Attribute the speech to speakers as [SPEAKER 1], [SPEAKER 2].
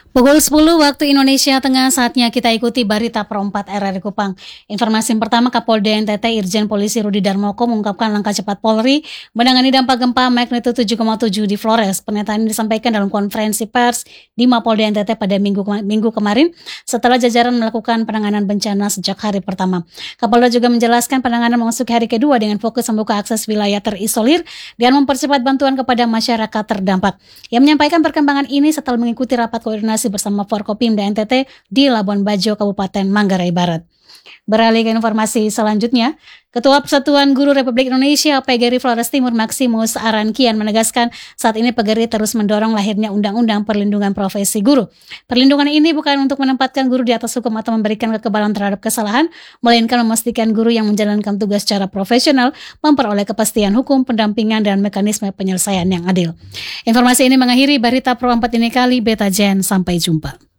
[SPEAKER 1] Pukul 10 waktu Indonesia Tengah, saatnya kita ikuti berita per 4 RRI Kupang. Informasi yang pertama, Kapolda NTT Irjen Polisi Rudi Darmoko mengungkapkan langkah cepat Polri menangani dampak gempa magnitudo 7,7 di Flores. Pernyataan ini disampaikan dalam konferensi pers di Mapolda NTT pada minggu kemarin setelah jajaran melakukan penanganan bencana sejak hari pertama. Kapolda juga menjelaskan penanganan memasuki hari kedua dengan fokus membuka akses wilayah terisolir dan mempercepat bantuan kepada masyarakat terdampak. Ia menyampaikan perkembangan ini setelah mengikuti rapat koordinasi bersama Forkopimda NTT di Labuan Bajo, Kabupaten Manggarai Barat. Beralih ke informasi selanjutnya, Ketua Persatuan Guru Republik Indonesia PGRI Flores Timur Maximus Arankian menegaskan saat ini PGRI terus mendorong lahirnya Undang-Undang Perlindungan Profesi Guru. Perlindungan ini bukan untuk menempatkan guru di atas hukum atau memberikan kekebalan terhadap kesalahan, melainkan memastikan guru yang menjalankan tugas secara profesional memperoleh kepastian hukum, pendampingan, dan mekanisme penyelesaian yang adil. Informasi ini mengakhiri berita Pro 4 ini kali. Beta Jen, sampai jumpa.